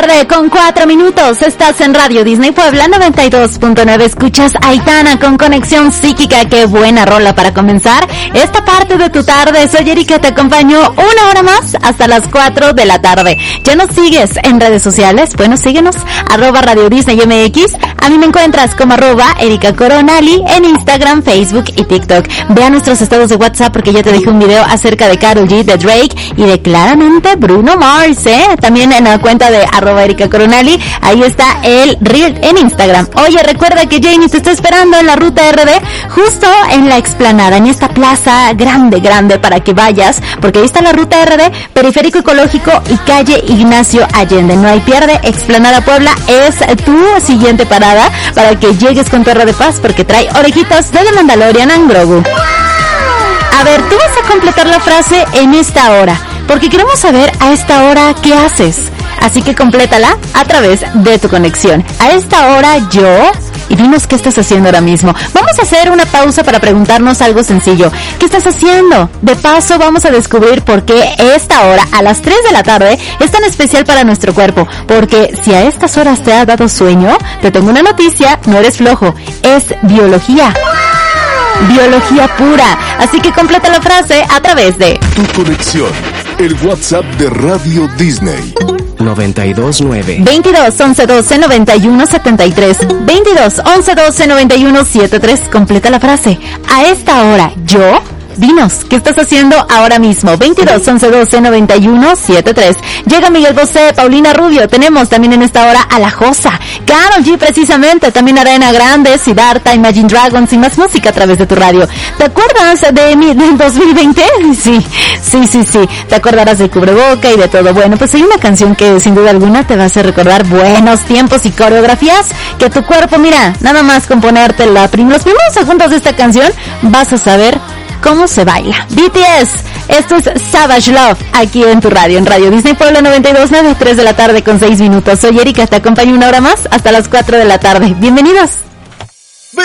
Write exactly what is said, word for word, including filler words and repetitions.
tarde con cuatro minutos. Estás en Radio Disney Puebla noventa y dos punto nueve. Escuchas a Aitana con Conexión Psíquica. Qué buena rola para comenzar esta parte de tu tarde. Soy Erika, te acompaño una hora más hasta las cuatro de la tarde. ¿Ya nos sigues en redes sociales? Bueno, síguenos, arroba Radio Disney M X. A mí me encuentras como arroba Erika Coronali en Instagram, Facebook y TikTok. Ve a nuestros estados de WhatsApp porque ya te dejé un video acerca de Karol G, de Drake y de claramente Bruno Mars, ¿eh? También en la cuenta de arroba Erika Coronali, ahí está el reel en Instagram. Oye, recuerda que Jamie te está esperando en la ruta R D, justo en la explanada, en esta plaza grande, grande, para que vayas, porque ahí está la ruta R D, Periférico Ecológico y calle Ignacio Allende. No hay pierde, explanada Puebla es tu siguiente parada para que llegues con tu R de paz, porque trae orejitas de The Mandalorian and Grogu. A ver, tú vas a completar la frase en esta hora, porque queremos saber a esta hora qué haces. Así que complétala a través de tu conexión. A esta hora yo... Y dinos qué estás haciendo ahora mismo. Vamos a hacer una pausa para preguntarnos algo sencillo. ¿Qué estás haciendo? De paso vamos a descubrir por qué esta hora, a las tres de la tarde, es tan especial para nuestro cuerpo. Porque si a estas horas te ha dado sueño, te tengo una noticia, no eres flojo. Es biología. Biología pura. Así que completa la frase a través de Tu Conexión, el WhatsApp de Radio Disney. noventa y dos nueve veintidós once doce noventa y uno setenta y tres. veintidós once doce noventa y uno setenta y tres. Completa la frase. A esta hora, yo... Dinos, ¿qué estás haciendo ahora mismo? veintidós once doce noventa y uno setenta y tres. Llega Miguel Bosé, Paulina Rubio. Tenemos también en esta hora a La Josa, Karol G precisamente, también Arena Grande, Siddhartha, Imagine Dragons y más música a través de tu radio. ¿Te acuerdas de mi, del dos mil veinte? Sí, sí, sí, sí. Te acordarás del cubreboca y de todo. Bueno, pues hay una canción que sin duda alguna te va a hacer recordar buenos tiempos y coreografías que tu cuerpo, mira, nada más con ponerte la prim- los primeros segundos de esta canción, vas a saber cómo se baila. B T S, esto es Savage Love, aquí en tu radio, en Radio Disney Puebla noventa y dos punto nueve, tres de la tarde con seis minutos. Soy Erika, te acompaño una hora más hasta las cuatro de la tarde. Bienvenidos.